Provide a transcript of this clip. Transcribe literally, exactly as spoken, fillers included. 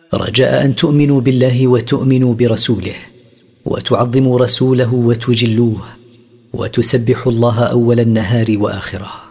رجاء أن تؤمنوا بالله وتؤمنوا برسوله وتعظموا رسوله وتجلوه وتسبحوا الله أول النهار وآخره.